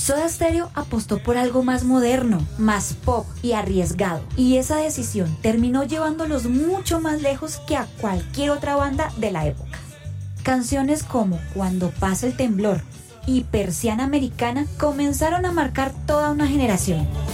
Soda Stereo apostó por algo más moderno, más pop y arriesgado, y esa decisión terminó llevándolos mucho más lejos que a cualquier otra banda de la época. Canciones como Cuando pasa el temblor y Persiana Americana comenzaron a marcar toda una generación.